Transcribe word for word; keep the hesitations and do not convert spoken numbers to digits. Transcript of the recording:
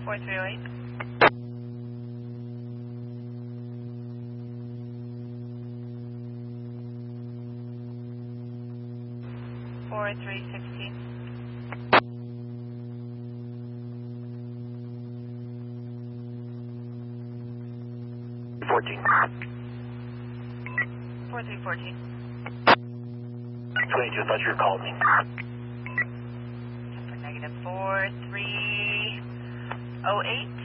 four three oh eight. four three sixteen. fourteen. four three fourteen. twenty-two, thought you were calling me. Negative four three oh eight.